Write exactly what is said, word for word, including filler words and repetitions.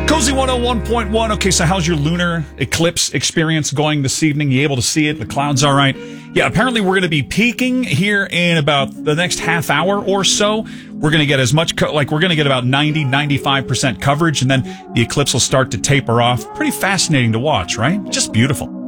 Cozy one oh one point one. Okay, so how's your lunar eclipse experience going this evening? You able to see it? The clouds all right? Yeah, apparently we're going to be peaking here in about the next half hour or so. We're going to get as much, co- like we're going to get about ninety, ninety-five percent coverage, and then the eclipse will start to taper off. Pretty fascinating to watch, right? Just beautiful.